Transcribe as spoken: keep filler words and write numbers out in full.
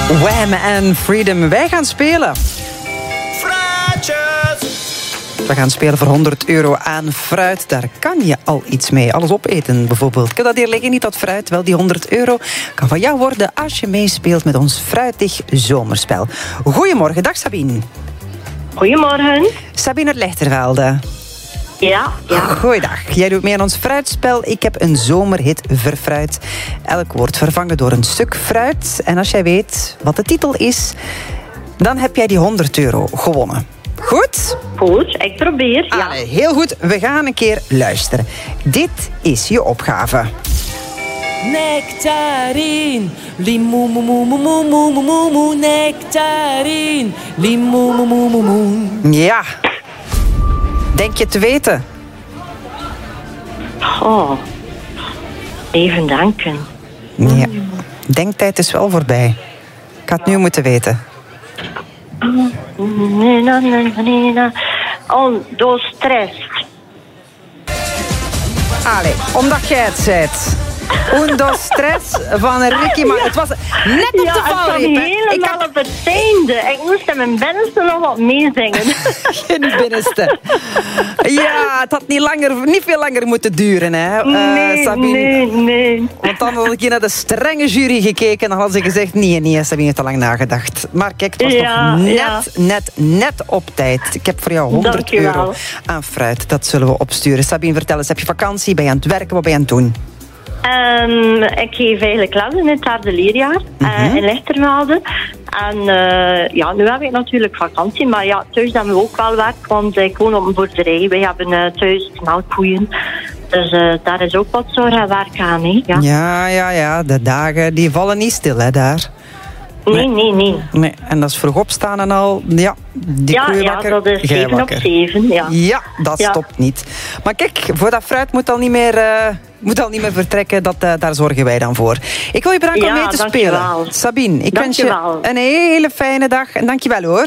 Wham en Freedom. Wij gaan spelen. Fruitjes! We gaan spelen voor honderd euro aan fruit. Daar kan je al iets mee. Alles opeten bijvoorbeeld. Ik heb dat hier liggen, niet dat fruit. Wel, die honderd euro kan van jou worden als je meespeelt met ons fruitig zomerspel. Goedemorgen, dag Sabine. Goedemorgen. Sabine uit Lechtervelde. Ja, ja. Goeiedag. Jij doet mee aan ons fruitspel. Ik heb een zomerhit verfruit. Elk wordt vervangen door een stuk fruit. En als jij weet wat de titel is, dan heb jij die honderd euro gewonnen. Goed? Goed, ik probeer. Ja. Allee, heel goed. We gaan een keer luisteren. Dit is je opgave. Nectarine, limoemoemoemoemoemoemoe, nectarine, limoemoemoemoe. Ja. Denk je te weten? Oh. Even denken. Ja. Denktijd is wel voorbij. Ik had het nu moeten weten. Nee, nee, nee, nee, nee. Oh, door stress. Allee, omdat jij het zet. Undo stress van Ricky, maar het was net op Ja, de het kwam valreep. hè. helemaal Ik had op het einde. Ik moest in mijn binnenste nog wat meezingen. geen binnenste. Ja, het had niet, langer, niet veel langer moeten duren, hè, uh, Nee, Sabine. nee, nee. Want dan had ik hier naar de strenge jury gekeken en dan hadden ze gezegd, nee, nee, Sabine heeft te lang nagedacht. Maar kijk, het was Ja, toch net, ja. net, net op tijd. Ik heb voor jou honderd Dankjewel. euro aan fruit. Dat zullen we opsturen. Sabine, vertel eens, heb je vakantie? Ben je aan het werken? Wat ben je aan het doen? Um, ik geef eigenlijk les in het derde leerjaar uh, in Lechtervelde. En uh, ja, nu heb ik natuurlijk vakantie, maar ja, thuis hebben we ook wel werk, want ik woon op een boerderij. Wij hebben uh, thuis melkkoeien. Dus uh, daar is ook wat zorg en werk aan, hè? Ja. Ja, ja, ja. De dagen die vallen niet stil, hè, daar. Nee, nee, nee. Nee, en dat is vroeg opstaan en al. Ja, die Ja, koe ja, wakker, dat is jij zeven op wakker. zeven, ja. Ja, dat Ja. stopt niet. Maar kijk, voor dat fruit moet al niet meer, uh, moet al niet meer vertrekken. Dat, uh, daar zorgen wij dan voor. Ik wil je bedanken om Ja, mee te dankjewel. spelen. Sabine, ik Dankjewel. wens je een hele fijne dag. En dankjewel hoor.